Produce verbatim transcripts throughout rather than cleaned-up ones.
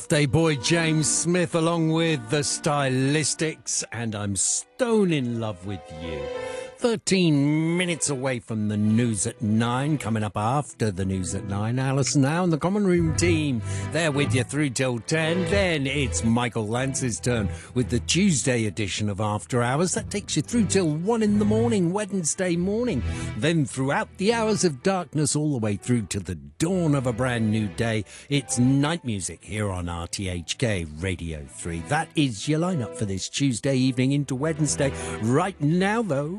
Birthday boy James Smith along with the Stylistics, and I'm stone in love with you. thirteen minutes away from the news at nine. Coming up after the news at nine, Alison now and the Common Room team. They're with you through till ten. Then it's Michael Lance's turn with the Tuesday edition of After Hours. That takes you through till one in the morning, Wednesday morning. Then throughout the hours of darkness all the way through to the dawn of a brand new day, it's night music here on R T H K Radio three. That is your lineup for this Tuesday evening into Wednesday. Right now, though,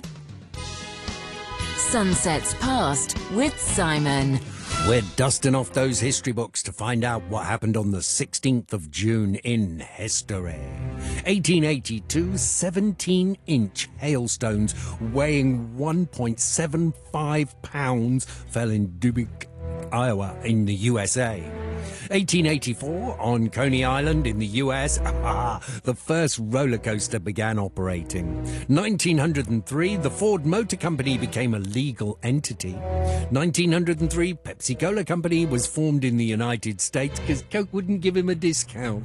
Sunsets Past with Simon. We're dusting off those history books to find out what happened on the sixteenth of June in history. eighteen eighty-two, seventeen-inch hailstones weighing one point seven five pounds fell in Dubuque, Iowa, in the U S A. eighteen eighty-four, on Coney Island in the U S, ah, the first roller coaster began operating. nineteen oh three, the Ford Motor Company became a legal entity. nineteen oh three, Pepsi-Cola Company was formed in the United States because Coke wouldn't give him a discount.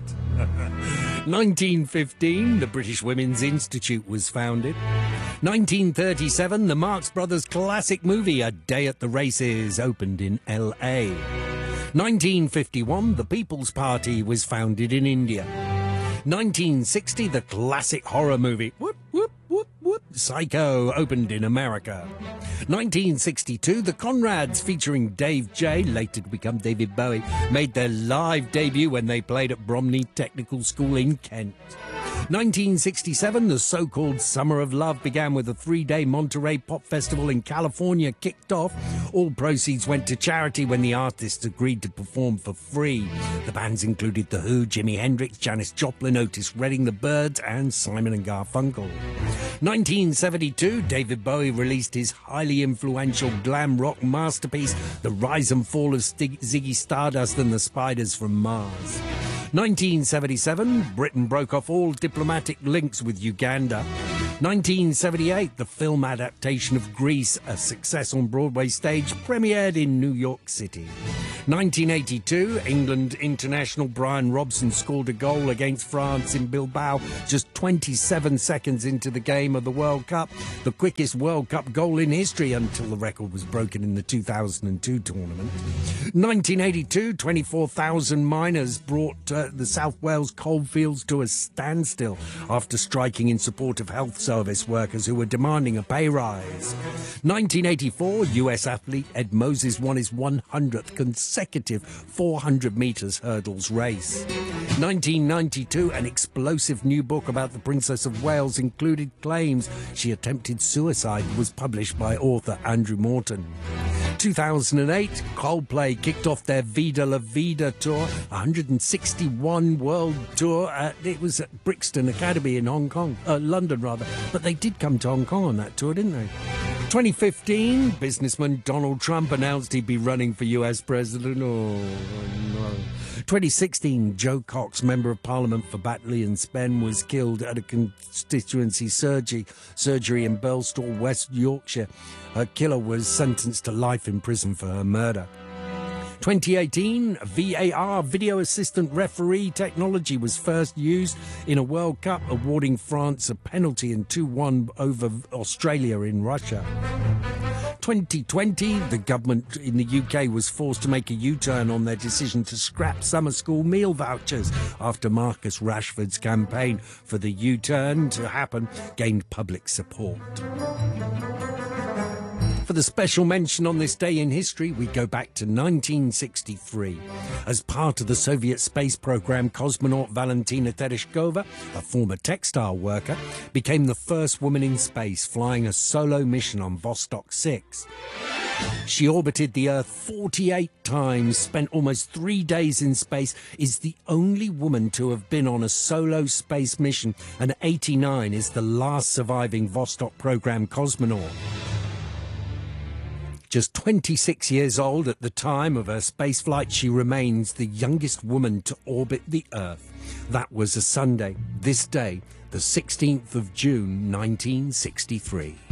nineteen fifteen, the British Women's Institute was founded. nineteen thirty-seven, the Marx Brothers classic movie A Day at the Races opened in L A. nineteen fifty-one, the People's Party was founded in India. nineteen sixty, the classic horror movie Whoop, whoop, whoop, whoop, Psycho opened in America. nineteen sixty-two, the Conrads, featuring Dave J, later to become David Bowie, made their live debut when they played at Bromley Technical School in Kent. nineteen sixty-seven, the so-called Summer of Love began with a three-day Monterey Pop Festival in California kicked off. All proceeds went to charity when the artists agreed to perform for free. The bands included The Who, Jimi Hendrix, Janis Joplin, Otis Redding, The Byrds, and Simon and Garfunkel. nineteen seventy-two, David Bowie released his highly influential glam rock masterpiece, The Rise and Fall of Stig- Ziggy Stardust and the Spiders from Mars. nineteen seventy-seven, Britain broke off all diplomatic links with Uganda. nineteen seventy-eight, the film adaptation of Grease, a success on Broadway stage, premiered in New York City. nineteen eighty-two, England international Brian Robson scored a goal against France in Bilbao just twenty-seven seconds into the game of the World Cup, the quickest World Cup goal in history until the record was broken in the two thousand two tournament. nineteen eighty-two, twenty-four thousand miners brought uh, the South Wales coalfields to a standstill after striking in support of health service workers who were demanding a pay rise. nineteen eighty-four, U S athlete Ed Moses won his one hundredth consecutive four hundred metres hurdles race. nineteen ninety-two, an explosive new book about the Princess of Wales included claims she attempted suicide, was published by author Andrew Morton. two thousand eight, Coldplay kicked off their Vida La Vida tour, one hundred sixty-one world tour. Uh, it was at Brixton Academy in Hong Kong, uh, London rather, but they did come to Hong Kong on that tour, didn't they? twenty fifteen, businessman Donald Trump announced he'd be running for U S president. Oh, no. twenty sixteen, Joe Cox, Member of Parliament for Batley and Spen, was killed at a constituency surgery, surgery in Birlstall, West Yorkshire. Her killer was sentenced to life in prison for her murder. twenty eighteen, V A R, video assistant referee technology, was first used in a World Cup, awarding France a penalty in two one over Australia in Russia. twenty twenty, the government in the U K was forced to make a U-turn on their decision to scrap summer school meal vouchers after Marcus Rashford's campaign for the U-turn to happen gained public support. For the special mention on this day in history, we go back to nineteen sixty-three. As part of the Soviet space program, cosmonaut Valentina Tereshkova, a former textile worker, became the first woman in space, flying a solo mission on Vostok six. She orbited the Earth forty-eight times, spent almost three days in space, is the only woman to have been on a solo space mission, and eighty-nine is the last surviving Vostok program cosmonaut. Just twenty-six years old at the time of her spaceflight, she remains the youngest woman to orbit the Earth. That was a Sunday, this day, the sixteenth of June, nineteen sixty-three.